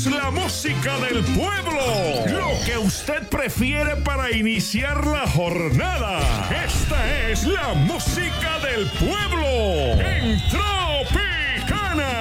La música del pueblo. Lo que usted prefiere para iniciar la jornada. Esta es la música del pueblo. En Tropicana.